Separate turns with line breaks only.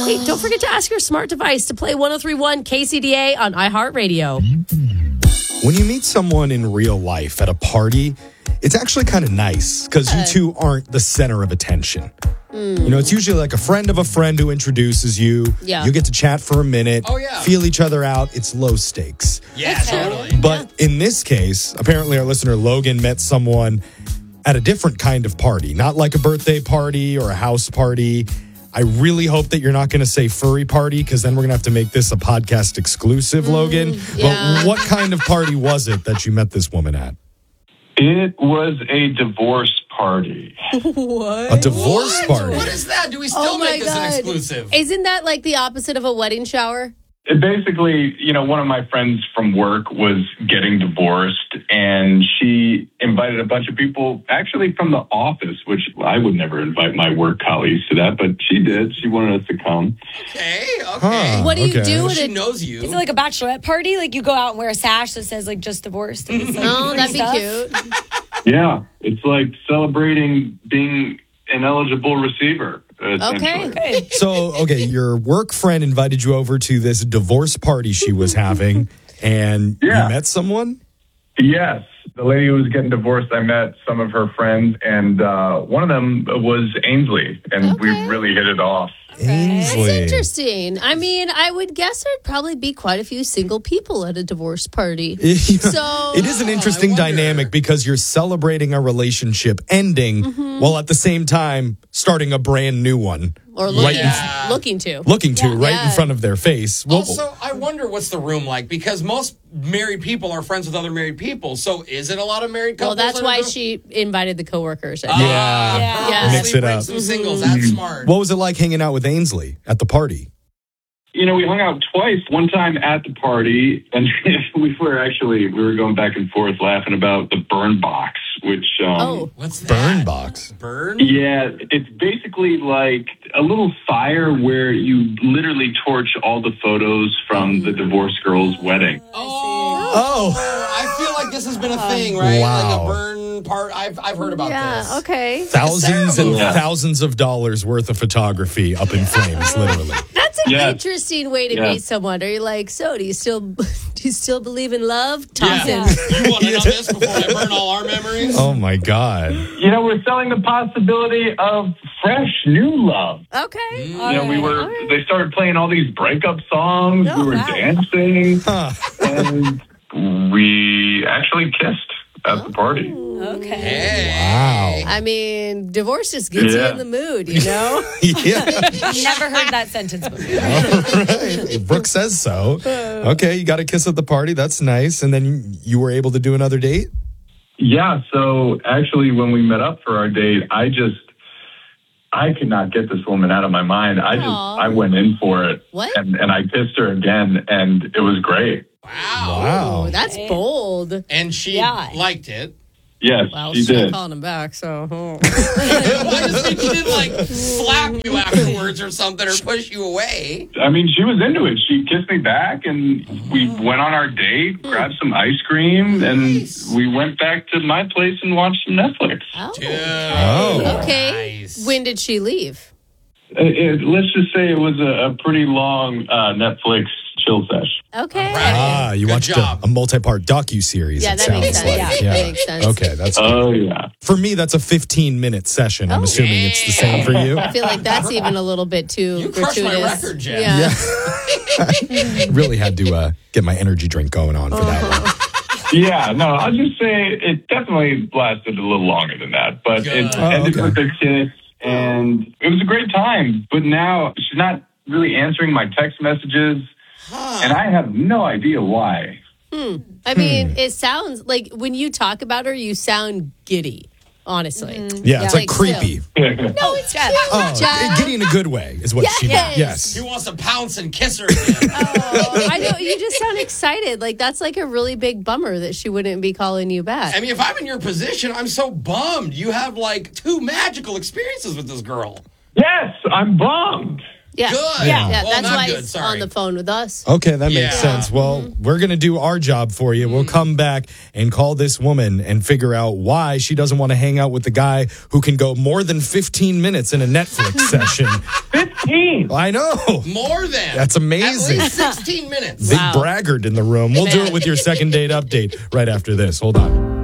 Hey, don't forget to ask your smart device to play 103.1 KCDA on iHeartRadio.
When you meet someone in real life at a party, it's actually kind of nice because you two aren't the center of attention. You know, it's usually like a friend of a friend who introduces you.
Yeah.
You get to chat for a minute, feel each other out. It's low stakes.
Yeah, totally.
But in this case, apparently our listener Logan met someone at a different kind of party, not like a birthday party or a house party. I really hope that you're not going to say furry party because then we're going to have to make this a podcast exclusive, Logan.
yeah.
But what kind of party was it that you met this woman at?
It was a divorce party.
What?
A divorce party.
What is that? Do we still make this an exclusive?
Isn't that like the opposite of a wedding shower?
It basically, one of my friends from work was getting divorced, and she invited a bunch of people, actually from the office, which I would never invite my work colleagues to that, but she did. She wanted us to come.
Okay.
Huh,
What do you do
She
with it?
knows you.
Is it like a bachelorette party? Like you go out and wear a sash that says like just divorced? And it's, like,
Oh, that'd be
stuff?
cute.
Yeah, it's like celebrating being an eligible receiver.
Okay.
So, your work friend invited you over to this divorce party she was having, and you met someone?
Yes. The lady who was getting divorced, I met some of her friends, and one of them was Ainsley, and we really hit it off.
Ainsley.
That's interesting. I mean, I would guess there'd probably be quite a few single people at a divorce party. So
It is an interesting dynamic because you're celebrating a relationship ending while at the same time starting a brand new one.
or looking to
right in front of their face.
Also, I wonder what's the room like because most married people are friends with other married people. So is it a lot of married couples?
Well, that's why she invited the coworkers.
Yeah. Mix it up.
Some singles. That's smart.
What was it like hanging out with Ainsley at the party?
We hung out twice. One time at the party, and we were going back and forth laughing about the burn box, which...
what's that?
Burn box?
Burn?
Yeah, it's basically like a little fire where you literally torch all the photos from the divorced girl's wedding.
Oh. I feel like this has been a thing, right?
Wow.
Like a burn part. I've heard about this.
Yeah, okay.
Thousands and thousands of dollars worth of photography up in flames, literally.
That's an interesting way to meet someone. Are you like, so do you still believe in love? Thompson.
You want to know this before I burn all our memories?
Oh my God.
We're selling the possibility of fresh new love.
Okay.
They started playing all these breakup songs. We were dancing. And we actually kissed at the party.
Okay.
Hey.
Wow.
I mean, divorce just gets you in the mood,
Yeah.
Never heard that sentence before.
All right. Brooke says so. Okay, you got a kiss at the party. That's nice. And then you were able to do another date?
Yeah, so actually when we met up for our date, I could not get this woman out of my mind. I went in for it.
What?
And I kissed her again, and it was great.
Wow.
Oh, that's bold.
And she liked it.
Yes,
Well,
she
she's not
did.
calling him back, so.
I just think she didn't slap you afterwards or something or push you away.
I mean, she was into it. She kissed me back, and we went on our date, grabbed some ice cream, and we went back to my place and watched some Netflix.
Okay.
Nice.
When did she leave?
Let's just say it was a pretty long Netflix chill sesh.
Okay.
You watched a multi-part docu-series,
Yeah,
it
that
sounds
makes sense.
like.
Yeah, that makes sense.
Okay, that's
Oh, yeah.
For me, that's a 15-minute session. I'm assuming it's the same for you.
I feel like that's even a little bit too
You crushed my
gratuitous.
record, Jen.
Yeah.
Really had to get my energy drink going on for that one.
Yeah, no, I'll just say it definitely lasted a little longer than that, but it ended with a kiss, and it was a great time. But now she's not really answering my text messages, and I have no idea why.
I mean, it sounds like when you talk about her, you sound giddy. Honestly.
Yeah, it's like creepy.
No, it's cute.
Oh, giddy in a good way is what she meant. Yes.
He wants to pounce and kiss her again.
I know. You just sound excited. Like, that's like a really big bummer that she wouldn't be calling you back.
I mean, if I'm in your position, I'm so bummed. You have 2 magical experiences with this girl.
Yes, I'm bummed.
Yeah.
Good.
Yeah,
Well,
that's
not
why
good.
he's
Sorry.
on the phone with us.
Okay, that makes
Yeah.
sense. Well, we're going to do our job for you. We'll come back and call this woman and figure out why she doesn't want to hang out with the guy who can go more than 15 minutes in a Netflix session.
15.
I know.
More than.
That's amazing.
At least 16 minutes.
Big braggart in the room. We'll do it with your second date update right after this. Hold on.